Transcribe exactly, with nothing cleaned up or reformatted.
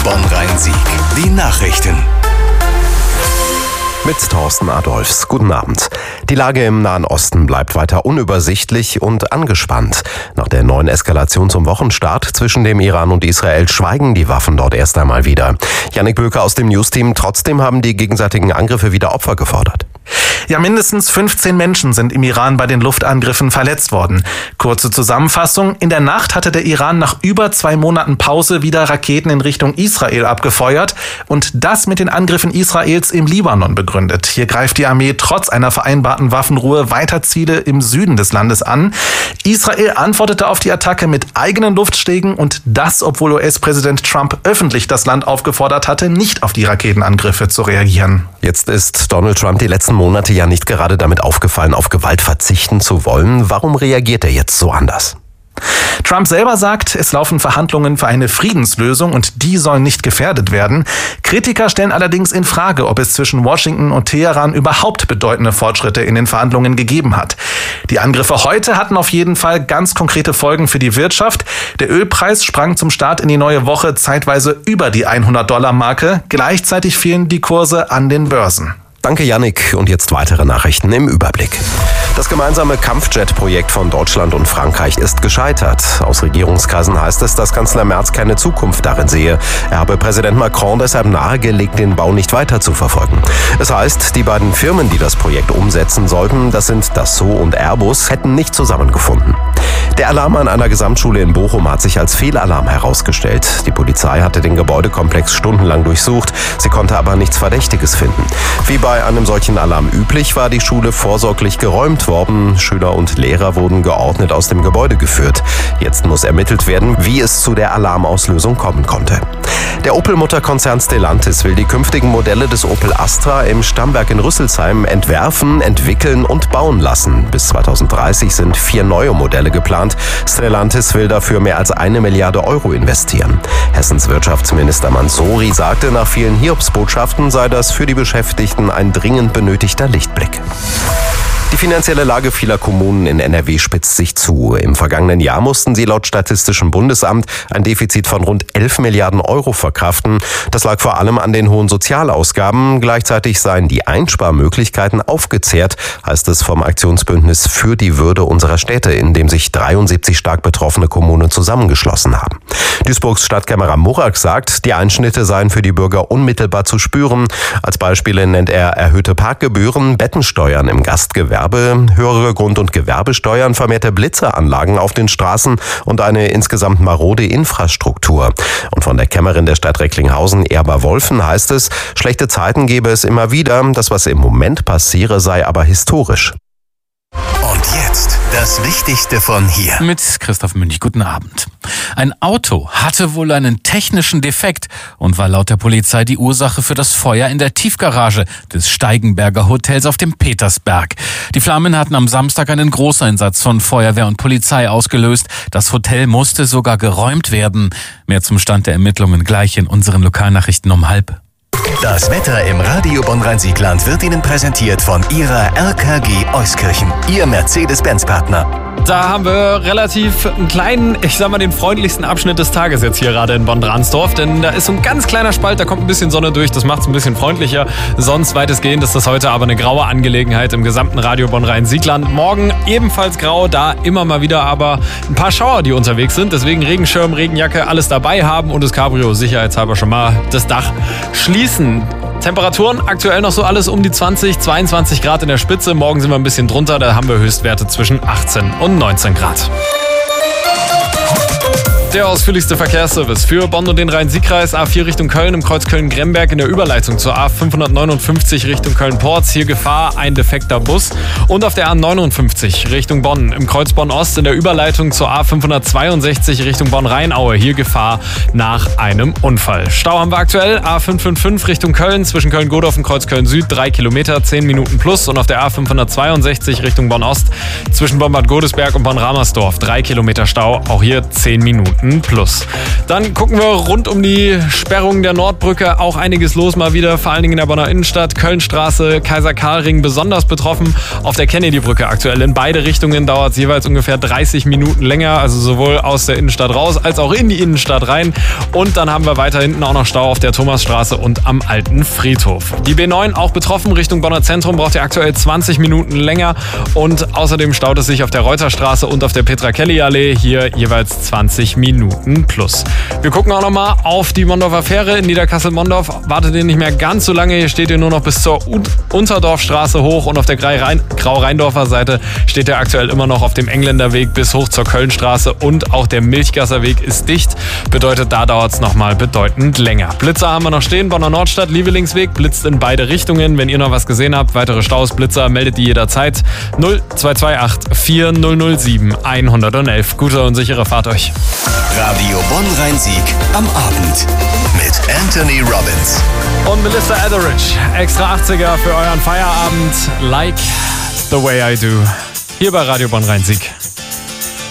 Bonn-Rhein-Sieg. Die Nachrichten. Mit Thorsten Adolfs. Guten Abend. Die Lage im Nahen Osten bleibt weiter unübersichtlich und angespannt. Nach der neuen Eskalation zum Wochenstart zwischen dem Iran und Israel schweigen die Waffen dort erst einmal wieder. Jannik Böker aus dem Newsteam. Trotzdem haben die gegenseitigen Angriffe wieder Opfer gefordert. Ja, mindestens fünfzehn Menschen sind im Iran bei den Luftangriffen verletzt worden. Kurze Zusammenfassung. In der Nacht hatte der Iran nach über zwei Monaten Pause wieder Raketen in Richtung Israel abgefeuert und das mit den Angriffen Israels im Libanon begründet. Hier greift die Armee trotz einer vereinbarten Waffenruhe weiter Ziele im Süden des Landes an. Israel antwortete auf die Attacke mit eigenen Luftschlägen und das, obwohl U S-Präsident Trump öffentlich das Land aufgefordert hatte, nicht auf die Raketenangriffe zu reagieren. Jetzt ist Donald Trump die letzten Monate ja nicht gerade damit aufgefallen, auf Gewalt verzichten zu wollen. Warum reagiert er jetzt so anders? Trump selber sagt, es laufen Verhandlungen für eine Friedenslösung und die sollen nicht gefährdet werden. Kritiker stellen allerdings in Frage, ob es zwischen Washington und Teheran überhaupt bedeutende Fortschritte in den Verhandlungen gegeben hat. Die Angriffe heute hatten auf jeden Fall ganz konkrete Folgen für die Wirtschaft. Der Ölpreis sprang zum Start in die neue Woche zeitweise über die hundert-Dollar-Marke. Gleichzeitig fielen die Kurse an den Börsen. Danke, Jannik. Und jetzt weitere Nachrichten im Überblick. Das gemeinsame Kampfjet-Projekt von Deutschland und Frankreich ist gescheitert. Aus Regierungskreisen heißt es, dass Kanzler Merz keine Zukunft darin sehe. Er habe Präsident Macron deshalb nahegelegt, den Bau nicht weiter zu verfolgen. Es heißt, die beiden Firmen, die das Projekt umsetzen sollten, das sind Dassault und Airbus, hätten nicht zusammengefunden. Der Alarm an einer Gesamtschule in Bochum hat sich als Fehlalarm herausgestellt. Die Polizei hatte den Gebäudekomplex stundenlang durchsucht. Sie konnte aber nichts Verdächtiges finden. Wie bei einem solchen Alarm üblich, war die Schule vorsorglich geräumt worden. Schüler und Lehrer wurden geordnet aus dem Gebäude geführt. Jetzt muss ermittelt werden, wie es zu der Alarmauslösung kommen konnte. Der Opel-Mutterkonzern Stellantis will die künftigen Modelle des Opel Astra im Stammwerk in Rüsselsheim entwerfen, entwickeln und bauen lassen. Bis zweitausenddreißig sind vier neue Modelle geplant. Stellantis will dafür mehr als eine Milliarde Euro investieren. Hessens Wirtschaftsminister Mansouri sagte, nach vielen Hiobsbotschaften sei das für die Beschäftigten ein dringend benötigter Lichtblick. Die finanzielle Lage vieler Kommunen in N R W spitzt sich zu. Im vergangenen Jahr mussten sie laut Statistischem Bundesamt ein Defizit von rund elf Milliarden Euro verkraften. Das lag vor allem an den hohen Sozialausgaben. Gleichzeitig seien die Einsparmöglichkeiten aufgezehrt, heißt es vom Aktionsbündnis für die Würde unserer Städte, in dem sich dreiundsiebzig stark betroffene Kommunen zusammengeschlossen haben. Duisburgs Stadtkämmerer Murak sagt, die Einschnitte seien für die Bürger unmittelbar zu spüren. Als Beispiele nennt er erhöhte Parkgebühren, Bettensteuern im Gastgewerbe, höhere Grund- und Gewerbesteuern, vermehrte Blitzeranlagen auf den Straßen und eine insgesamt marode Infrastruktur. Und von der Kämmerin der Stadt Recklinghausen, Erba Wolfen, heißt es, schlechte Zeiten gebe es immer wieder. Das, was im Moment passiere, sei aber historisch. Und jetzt das Wichtigste von hier. Mit Christoph Münch, guten Abend. Ein Auto hatte wohl einen technischen Defekt und war laut der Polizei die Ursache für das Feuer in der Tiefgarage des Steigenberger Hotels auf dem Petersberg. Die Flammen hatten am Samstag einen Großeinsatz von Feuerwehr und Polizei ausgelöst. Das Hotel musste sogar geräumt werden. Mehr zum Stand der Ermittlungen gleich in unseren Lokalnachrichten um halb. Das Wetter im Radio Bonn-Rhein-Sieg-Land wird Ihnen präsentiert von Ihrer R K G Euskirchen, Ihr Mercedes-Benz-Partner. Da haben wir relativ einen kleinen, ich sag mal, den freundlichsten Abschnitt des Tages jetzt hier gerade in Bonn-Dransdorf, denn da ist so ein ganz kleiner Spalt, da kommt ein bisschen Sonne durch, das macht es ein bisschen freundlicher. Sonst weitestgehend ist das heute aber eine graue Angelegenheit im gesamten Radio Bonn-Rhein-Sieg-Land. Morgen ebenfalls grau, da immer mal wieder aber ein paar Schauer, die unterwegs sind, deswegen Regenschirm, Regenjacke, alles dabei haben und das Cabrio sicherheitshalber schon mal das Dach schließen. Temperaturen aktuell noch so alles um die zwanzig, zweiundzwanzig Grad in der Spitze. Morgen sind wir ein bisschen drunter, da haben wir Höchstwerte zwischen achtzehn und neunzehn Grad. Der ausführlichste Verkehrsservice für Bonn und den Rhein-Sieg-Kreis. A vier Richtung Köln im Kreuz Köln-Gremberg in der Überleitung zur A fünfhundertneunundfünfzig Richtung Köln-Porz. Hier Gefahr, ein defekter Bus. Und auf der A neunundfünfzig Richtung Bonn im Kreuz Bonn-Ost in der Überleitung zur A fünfhundertzweiundsechzig Richtung Bonn-Rheinaue. Hier Gefahr nach einem Unfall. Stau haben wir aktuell. A fünfhundertfünfundfünfzig Richtung Köln zwischen Köln-Godorf und Kreuz Köln-Süd. drei Kilometer, zehn Minuten plus. Und auf der A fünfhundertzweiundsechzig Richtung Bonn-Ost zwischen Bonn-Bad Godesberg und Bonn-Ramersdorf. drei Kilometer Stau, auch hier zehn Minuten. Minuten plus. Dann gucken wir rund um die Sperrung der Nordbrücke. Auch einiges los mal wieder, vor allen Dingen in der Bonner Innenstadt. Kölnstraße, Kaiser-Karl-Ring besonders betroffen. Auf der Kennedy-Brücke aktuell in beide Richtungen dauert es jeweils ungefähr dreißig Minuten länger. Also sowohl aus der Innenstadt raus als auch in die Innenstadt rein. Und dann haben wir weiter hinten auch noch Stau auf der Thomasstraße und am Alten Friedhof. Die B neun auch betroffen. Richtung Bonner Zentrum braucht ihr aktuell zwanzig Minuten länger. Und außerdem staut es sich auf der Reuterstraße und auf der Petra-Kelly-Allee. Hier jeweils zwanzig Minuten plus. Wir gucken auch nochmal auf die Mondorfer Fähre in Niederkassel-Mondorf. Wartet ihr nicht mehr ganz so lange. Hier steht ihr nur noch bis zur Unterdorfstraße hoch und auf der Grau-Rheindorfer Seite steht ihr aktuell immer noch auf dem Engländerweg bis hoch zur Kölnstraße und auch der Milchgasser Weg ist dicht. Bedeutet, da dauert es nochmal bedeutend länger. Blitzer haben wir noch stehen. Bonner Nordstadt, Liebelingsweg, blitzt in beide Richtungen. Wenn ihr noch was gesehen habt, weitere Staus, Blitzer, meldet die jederzeit. null zwei zwei acht vier null null sieben eins null eins. Gute und sichere Fahrt euch. Radio Bonn-Rhein-Sieg am Abend mit Anthony Robbins und Melissa Etheridge. Extra achtziger für euren Feierabend. Like the way I do. Hier bei Radio Bonn-Rhein-Sieg.